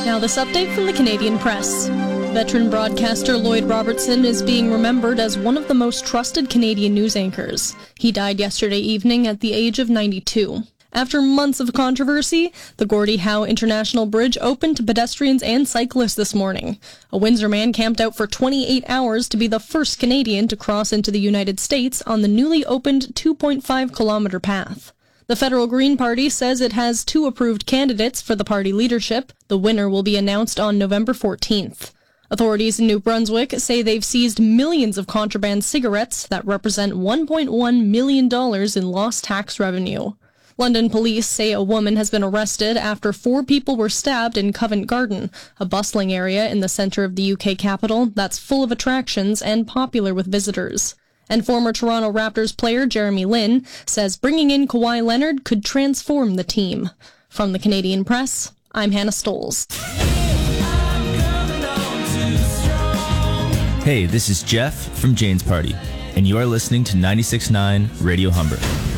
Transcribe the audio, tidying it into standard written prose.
Now this update from the Canadian Press. Veteran broadcaster Lloyd Robertson is being remembered as one of the most trusted Canadian news anchors. He died yesterday evening at the age of 92. After months of controversy, the Gordie Howe International Bridge opened to pedestrians and cyclists this morning. A Windsor man camped out for 28 hours to be the first Canadian to cross into the United States on the newly opened 2.5-kilometer path. The Federal Green Party says it has 2 approved candidates for the party leadership. The winner will be announced on November 14th. Authorities in New Brunswick say they've seized millions of contraband cigarettes that represent $1.1 million in lost tax revenue. London police say a woman has been arrested after 4 people were stabbed in Covent Garden, a bustling area in the centre of the UK capital that's full of attractions and popular with visitors. And former Toronto Raptors player Jeremy Lin says bringing in Kawhi Leonard could transform the team. From the Canadian Press, I'm Hannah Stoles. Hey, this is Jeff from Jane's Party, and you are listening to 96.9 Radio Humber.